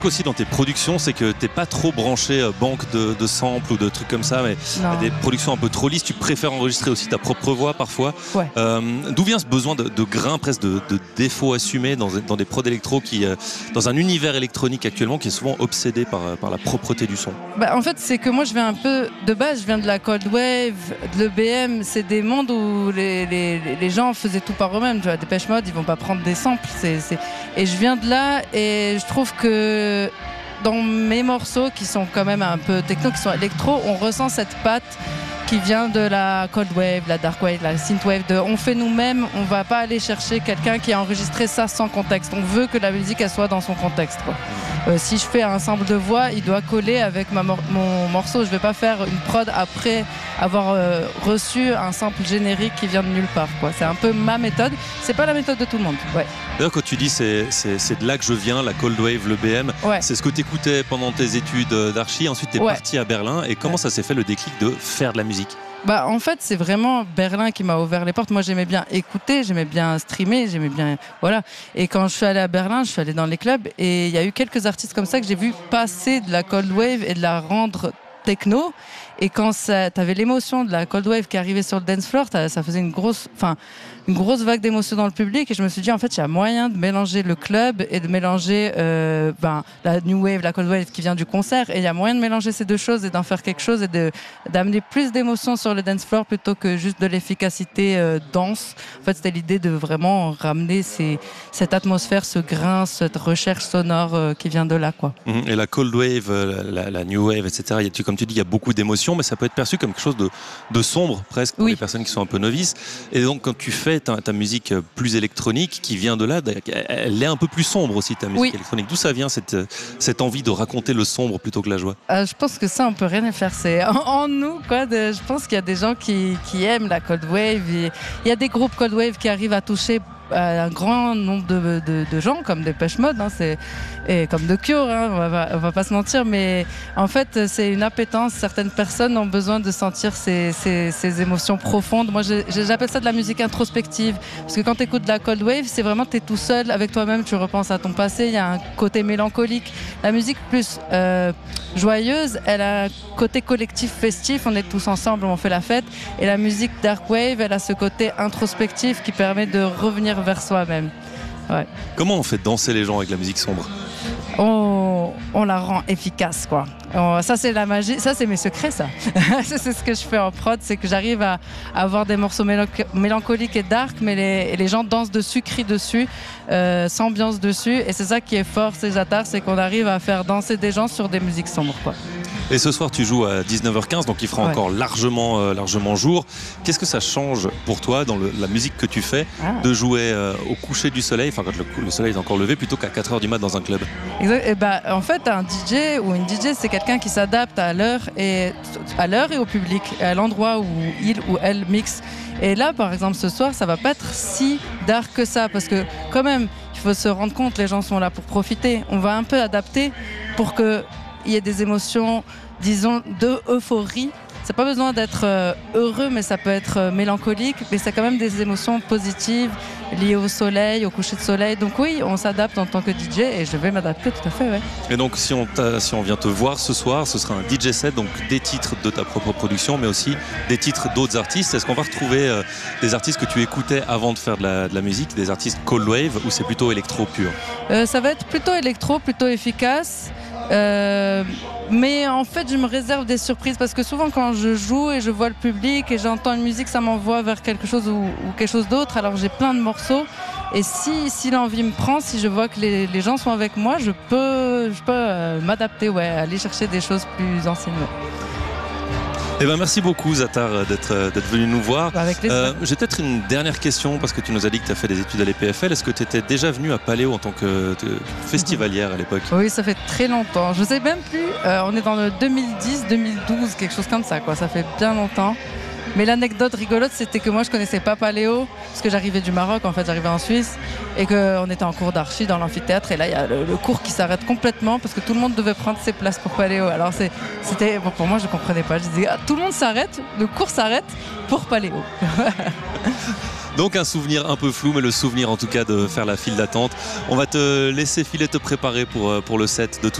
Aussi dans tes productions, c'est que t'es pas trop branché banque de samples ou de trucs comme ça, mais des productions un peu trop lisses. Tu préfères enregistrer aussi ta propre voix parfois. Ouais. D'où vient ce besoin de grain, presque de défaut assumé dans des prods électro dans un univers électronique actuellement qui est souvent obsédé par la propreté du son? En fait, c'est que moi je viens un peu de base, je viens de la Cold Wave, de l'EBM. C'est des mondes où les gens faisaient tout par eux-mêmes. Tu vois, Depeche Mode, ils vont pas prendre des samples. Et je viens de là et je trouve que dans mes morceaux qui sont quand même un peu techno, qui sont électro, on ressent cette patte qui vient de la Cold Wave, la Dark Wave, la Synth Wave. On fait nous-mêmes, on va pas aller chercher quelqu'un qui a enregistré ça sans contexte. On veut que la musique elle soit dans son contexte, quoi. Si je fais un sample de voix, il doit coller avec mon morceau. Je vais pas faire une prod après avoir reçu un sample générique qui vient de nulle part, quoi. C'est un peu ma méthode. C'est pas la méthode de tout le monde. Ouais. D'ailleurs, quand tu dis c'est de là que je viens, la Cold Wave, le BM, c'est ce que tu écoutais pendant tes études d'archi. Ensuite, tu es parti à Berlin. Et comment ça s'est fait le déclic de faire de la musique? En fait, c'est vraiment Berlin qui m'a ouvert les portes. Moi, j'aimais bien écouter, j'aimais bien streamer, j'aimais bien... Voilà. Et quand je suis allée à Berlin, je suis allée dans les clubs et il y a eu quelques artistes comme ça que j'ai vu passer de la Cold Wave et de la rendre techno. Et quand t'avais l'émotion de la Cold Wave qui arrivait sur le dance floor, ça faisait une grosse vague d'émotion dans le public. Et je me suis dit, en fait, il y a moyen de mélanger le club et de mélanger la New Wave, la Cold Wave qui vient du concert. Et il y a moyen de mélanger ces deux choses et d'en faire quelque chose et d'amener plus d'émotion sur le dance floor plutôt que juste de l'efficacité danse. En fait, c'était l'idée de vraiment ramener cette atmosphère, ce grain, cette recherche sonore qui vient de là, quoi. Et la Cold Wave, la New Wave, etc., comme tu dis, il y a beaucoup d'émotions, mais ça peut être perçu comme quelque chose de sombre presque pour les personnes qui sont un peu novices. Et donc quand tu fais ta musique plus électronique qui vient de là, elle est un peu plus sombre aussi, ta musique électronique. D'où ça vient cette envie de raconter le sombre plutôt que la joie? Je pense que ça on peut rien y faire, c'est en nous, quoi. Je pense qu'il y a des gens qui aiment la Cold Wave. Il y a des groupes Cold Wave qui arrivent à toucher un grand nombre de gens comme Depeche Mode, et comme The Cure, on va pas se mentir, mais en fait c'est une appétence. Certaines personnes ont besoin de sentir ces émotions profondes. Moi j'appelle ça de la musique introspective, parce que quand tu écoutes de la Cold Wave, c'est vraiment t'es tout seul avec toi-même, tu repenses à ton passé, il y a un côté mélancolique. La musique plus joyeuse, elle a un côté collectif, festif, on est tous ensemble, on fait la fête, et la musique Dark Wave, elle a ce côté introspectif qui permet de revenir vers soi-même. Ouais. Comment on fait danser les gens avec la musique sombre? On la rend efficace, quoi. Ça c'est la magie, ça c'est mes secrets, ça. C'est ce que je fais en prod, c'est que j'arrive à avoir des morceaux mélancoliques et dark, mais les gens dansent dessus, crient dessus, s'ambiancent dessus, et c'est ça qui est fort, ces Zatar, c'est qu'on arrive à faire danser des gens sur des musiques sombres, quoi. Et ce soir, tu joues à 19h15, donc il fera encore largement jour. Qu'est-ce que ça change pour toi dans la musique que tu fais de jouer au coucher du soleil, enfin quand le soleil est encore levé, plutôt qu'à 4h du mat dans un club? Exact. Et en fait, un DJ ou une DJ, c'est quelqu'un qui s'adapte à l'heure et au public, et à l'endroit où il ou elle mixe. Et là, par exemple, ce soir, ça va pas être si dark que ça, parce que quand même, il faut se rendre compte, les gens sont là pour profiter. On va un peu adapter pour que il y ait des émotions, disons, d'euphorie. Ça n'a pas besoin d'être heureux, mais ça peut être mélancolique. Mais c'est quand même des émotions positives liées au soleil, au coucher de soleil. Donc oui, on s'adapte en tant que DJ et je vais m'adapter tout à fait, ouais. Et donc si on vient te voir ce soir, ce sera un DJ set, donc des titres de ta propre production, mais aussi des titres d'autres artistes. Est-ce qu'on va retrouver des artistes que tu écoutais avant de faire de la musique, des artistes Cold Wave, ou c'est plutôt électro pur? Ça va être plutôt électro, plutôt efficace. Mais en fait je me réserve des surprises, parce que souvent quand je joue et je vois le public et j'entends une musique, ça m'envoie vers quelque chose ou quelque chose d'autre. Alors j'ai plein de morceaux, et si l'envie me prend, si je vois que les gens sont avec moi, je peux m'adapter, aller chercher des choses plus anciennes. Eh ben, merci beaucoup Zatar d'être venu nous voir. Avec plaisir. J'ai peut-être une dernière question, parce que tu nous as dit que tu as fait des études à l'EPFL. Est-ce que tu étais déjà venue à Paléo en tant que festivalière à l'époque? Oui, ça fait très longtemps. Je sais même plus. On est dans le 2010, 2012, quelque chose comme ça, quoi. Ça fait bien longtemps. Mais l'anecdote rigolote, c'était que moi je connaissais pas Paléo, parce que j'arrivais du Maroc, en fait j'arrivais en Suisse, et qu'on était en cours d'archi dans l'amphithéâtre, et là il y a le cours qui s'arrête complètement parce que tout le monde devait prendre ses places pour Paléo. Alors c'était pour moi, je comprenais pas, je disais tout le monde s'arrête, le cours s'arrête pour Paléo. Donc un souvenir un peu flou, mais le souvenir en tout cas de faire la file d'attente. On va te laisser filer, te préparer pour le set de tout